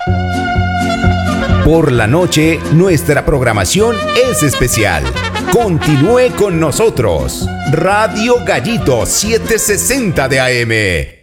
Por la noche, nuestra programación es especial. Continúe con nosotros. Radio Gallito 760 de AM.